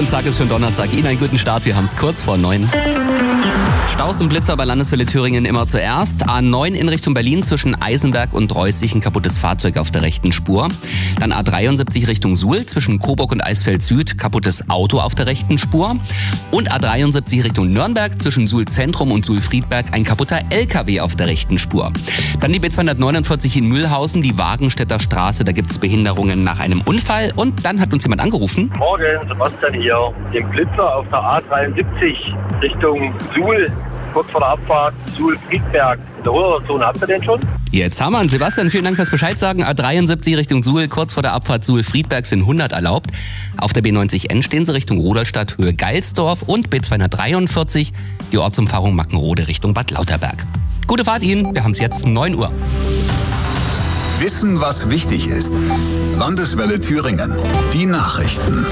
Und sag es schon Donnerstag. Ihnen einen guten Start. Wir haben es kurz vor 9. Staus und Blitzer bei Landeswelle Thüringen immer zuerst. A9 in Richtung Berlin zwischen Eisenberg und Reußig ein kaputtes Fahrzeug auf der rechten Spur. Dann A73 Richtung Suhl zwischen Coburg und Eisfeld Süd kaputtes Auto auf der rechten Spur. Und A73 Richtung Nürnberg zwischen Suhl Zentrum und Suhl Friedberg ein kaputter LKW auf der rechten Spur. Dann die B249 in Mühlhausen, die Wagenstädter Straße, da gibt es Behinderungen nach einem Unfall. Und dann hat uns jemand angerufen. Morgen, Sebastian hier. Den Blitzer auf der A73 Richtung Suhl, kurz vor der Abfahrt Suhl-Friedberg. In der Ruhrzone, habt ihr den schon? Jetzt haben wir ihn. Sebastian, vielen Dank fürs Bescheid sagen. A73 Richtung Suhl, kurz vor der Abfahrt Suhl-Friedberg sind 100 erlaubt. Auf der B90N stehen sie Richtung Rudolstadt, Höhe Geilsdorf und B243, die Ortsumfahrung Mackenrode Richtung Bad Lauterberg. Gute Fahrt Ihnen, wir haben es jetzt 9 Uhr. Wissen, was wichtig ist. Landeswelle Thüringen. Die Nachrichten.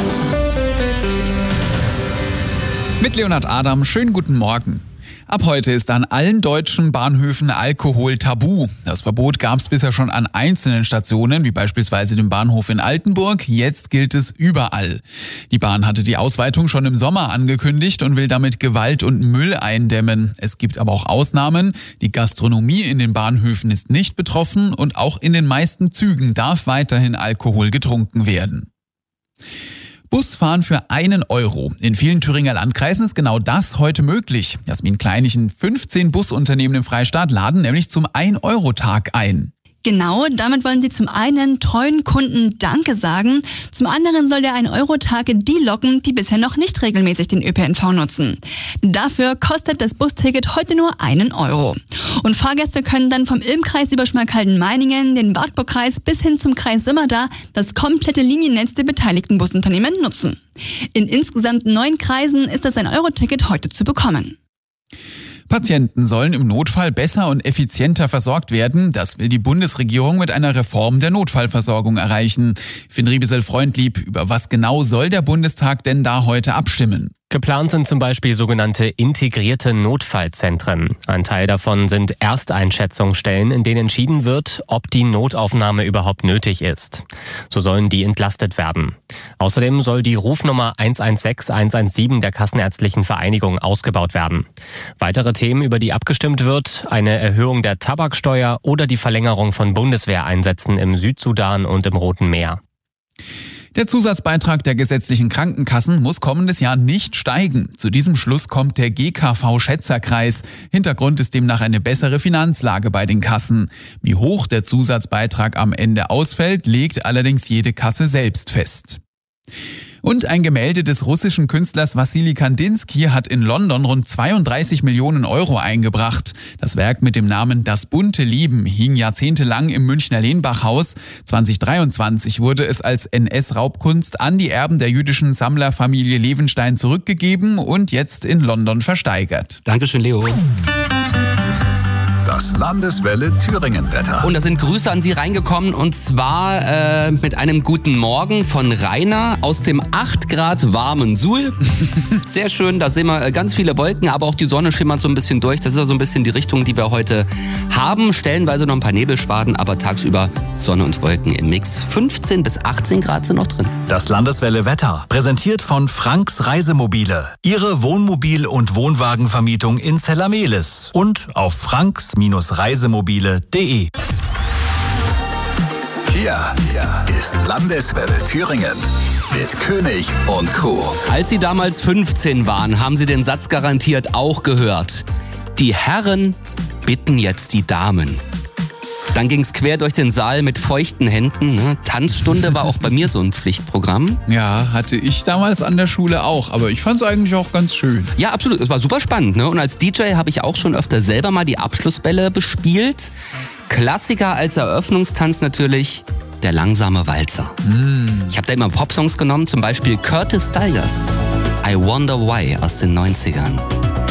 Mit Leonhard Adam, schönen guten Morgen. Ab heute ist an allen deutschen Bahnhöfen Alkohol tabu. Das Verbot gab es bisher schon an einzelnen Stationen, wie beispielsweise dem Bahnhof in Altenburg. Jetzt gilt es überall. Die Bahn hatte die Ausweitung schon im Sommer angekündigt und will damit Gewalt und Müll eindämmen. Es gibt aber auch Ausnahmen. Die Gastronomie in den Bahnhöfen ist nicht betroffen und auch in den meisten Zügen darf weiterhin Alkohol getrunken werden. Busfahren für 1 Euro. In vielen Thüringer Landkreisen ist genau das heute möglich. Jasmin Kleinichen, 15 Busunternehmen im Freistaat laden nämlich zum 1-Euro-Tag ein. Genau, damit wollen sie zum einen treuen Kunden Danke sagen, zum anderen soll der 1-Euro-Tag die locken, die bisher noch nicht regelmäßig den ÖPNV nutzen. Dafür kostet das Busticket heute nur 1 Euro. Und Fahrgäste können dann vom Ilm-Kreis über Schmalkalden-Meiningen, den Wartburg-Kreis bis hin zum Kreis Sömmerda das komplette Liniennetz der beteiligten Busunternehmen nutzen. In insgesamt 9 Kreisen ist das 1-Euro-Ticket heute zu bekommen. Patienten sollen im Notfall besser und effizienter versorgt werden. Das will die Bundesregierung mit einer Reform der Notfallversorgung erreichen. Finn Riebesel-Freundlieb, über was genau soll der Bundestag denn da heute abstimmen? Geplant sind zum Beispiel sogenannte integrierte Notfallzentren. Ein Teil davon sind Ersteinschätzungsstellen, in denen entschieden wird, ob die Notaufnahme überhaupt nötig ist. So sollen die entlastet werden. Außerdem soll die Rufnummer 116 117 der Kassenärztlichen Vereinigung ausgebaut werden. Weitere Themen, über die abgestimmt wird, eine Erhöhung der Tabaksteuer oder die Verlängerung von Bundeswehreinsätzen im Südsudan und im Roten Meer. Der Zusatzbeitrag der gesetzlichen Krankenkassen muss kommendes Jahr nicht steigen. Zu diesem Schluss kommt der GKV-Schätzerkreis. Hintergrund ist demnach eine bessere Finanzlage bei den Kassen. Wie hoch der Zusatzbeitrag am Ende ausfällt, legt allerdings jede Kasse selbst fest. Und ein Gemälde des russischen Künstlers Wassili Kandinsky hat in London rund 32 Millionen Euro eingebracht. Das Werk mit dem Namen Das bunte Lieben hing jahrzehntelang im Münchner Lehnbachhaus. 2023 wurde es als NS-Raubkunst an die Erben der jüdischen Sammlerfamilie Levenstein zurückgegeben und jetzt in London versteigert. Dankeschön, Leo. Das Landeswelle Thüringen-Wetter. Und da sind Grüße an Sie reingekommen und zwar mit einem guten Morgen von Rainer aus dem 8 Grad warmen Suhl. Sehr schön, da sehen wir ganz viele Wolken, aber auch die Sonne schimmert so ein bisschen durch. Das ist ja so ein bisschen die Richtung, die wir heute haben. Stellenweise noch ein paar Nebelschwaden, aber tagsüber Sonne und Wolken im Mix. 15 bis 18 Grad sind noch drin. Das Landeswelle Wetter, präsentiert von Franks Reisemobile. Ihre Wohnmobil- und Wohnwagenvermietung in Zellamelis und auf franks-reisemobile.de. Hier ist Landeswelle Thüringen mit König und Co. Als Sie damals 15 waren, haben Sie den Satz garantiert auch gehört. Die Herren bitten jetzt die Damen. Dann ging's quer durch den Saal mit feuchten Händen. Ne? Tanzstunde war auch bei mir so ein Pflichtprogramm. Ja, hatte ich damals an der Schule auch, aber ich fand's eigentlich auch ganz schön. Ja, absolut. Es war super spannend. Ne? Und als DJ habe ich auch schon öfter selber mal die Abschlussbälle bespielt. Klassiker als Eröffnungstanz natürlich der langsame Walzer. Ich habe da immer Popsongs genommen, zum Beispiel Curtis Stigers. I Wonder Why aus den 90ern.